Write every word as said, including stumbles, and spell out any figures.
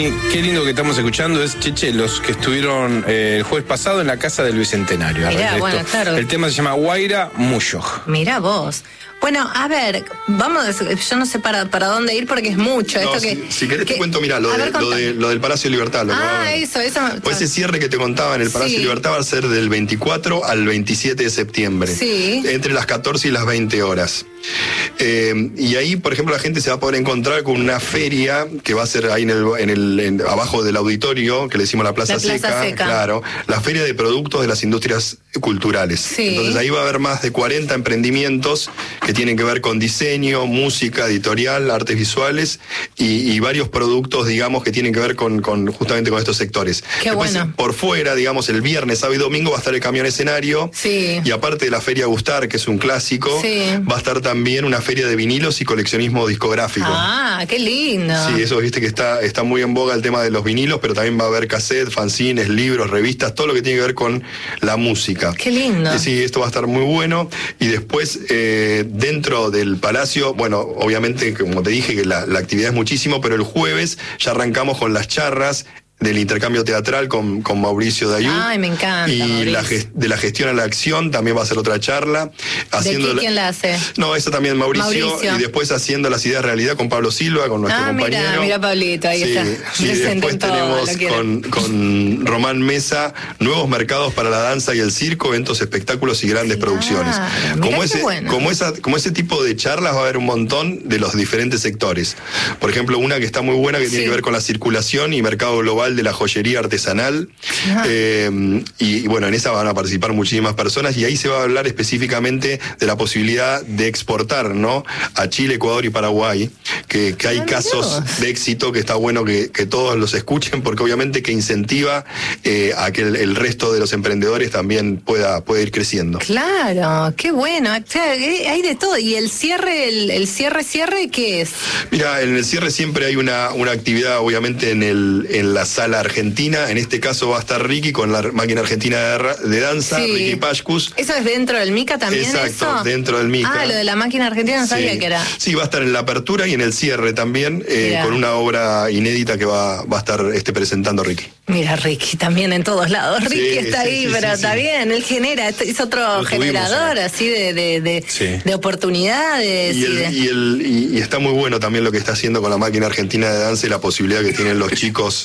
Qué, qué lindo que estamos escuchando es, Cheche, los que estuvieron eh, el jueves pasado en la Casa del Bicentenario. Mirá, bueno, claro. El tema se llama Guaira Muyo. Mirá vos. Bueno, a ver, vamos, yo no sé para, para dónde ir porque es mucho. No, esto si, que, si querés que, te cuento, mira, lo, de, lo, de, lo del Palacio de Libertad. Lo ah, que eso, eso. Pues ese cierre que te contaba en el Palacio sí. de Libertad va a ser del veinticuatro al veintisiete de septiembre. Sí. Entre las catorce y las veinte horas. Eh, y ahí, por ejemplo, la gente se va a poder encontrar con una feria que va a ser ahí en el, en el en, abajo del auditorio, que le decimos la Plaza, la Plaza Seca, Seca. Claro, la feria de productos de las industrias culturales. Sí. Entonces ahí va a haber más de cuarenta emprendimientos que tienen que ver con diseño, música, editorial, artes visuales y, y varios productos, digamos, que tienen que ver con, con justamente con estos sectores. Qué Después, bueno. Por fuera, digamos, el viernes, sábado y domingo va a estar el camión escenario. Sí. Y aparte de la Feria Gustar, que es un clásico, sí. va a estar también una feria de vinilos y coleccionismo discográfico. Ah, qué lindo. Sí, eso viste que está, está muy en boga el tema de los vinilos, pero también va a haber cassette, fanzines, libros, revistas, todo lo que tiene que ver con la música. Qué lindo. Y sí, esto va a estar muy bueno. Y después, eh, dentro del Palacio, bueno, obviamente, como te dije, que la, la actividad es muchísimo, pero el jueves ya arrancamos con las charlas del intercambio teatral con, con Mauricio Dayú. Ay, me encanta, Y la, de la gestión a la acción también va a ser otra charla. Haciendo ¿De qué, quién la hace? No, esa también Mauricio, Mauricio. Y después haciendo las ideas realidad con Pablo Silva, con nuestro ah, compañero. Mira, mira Pablito, ahí sí, está. Sí, después tenemos con, con Román Mesa, nuevos mercados para la danza y el circo, eventos, espectáculos y grandes claro, producciones. Como ese, bueno. como, esa, como ese tipo de charlas va a haber un montón de los diferentes sectores. Por ejemplo, una que está muy buena que sí. tiene que ver con la circulación y mercado global de la joyería artesanal, eh, y, y bueno, en esa van a participar muchísimas personas y ahí se va a hablar específicamente de la posibilidad de exportar, ¿no? A Chile, Ecuador y Paraguay, que, que hay casos de éxito que está bueno que, que todos los escuchen porque obviamente que incentiva eh, a que el, el resto de los emprendedores también pueda, pueda ir creciendo. Claro, qué bueno, o sea, hay de todo. ¿Y el cierre, el, el cierre, cierre, qué es? Mira, en el cierre siempre hay una, una actividad obviamente en, el, en la sala argentina. En este caso va a estar Ricky con la máquina argentina de, de danza, sí. Ricky Pashkus. ¿Eso es dentro del Mica también? Exacto, eso? dentro del Mica. Ah, lo de la máquina argentina no sí. sabía que era. Sí, va a estar en la apertura y en el cierre también, eh, con una obra inédita que va, va a estar este, presentando Ricky. Mira, Ricky, también en todos lados. Ricky sí, está sí, ahí, sí, pero sí, está sí. bien, él genera, es otro generador tuvimos, así de, de, de, sí. de oportunidades. Y, el, y, de... y, el, y, y está muy bueno también lo que está haciendo con la máquina argentina de danza y la posibilidad que tienen los chicos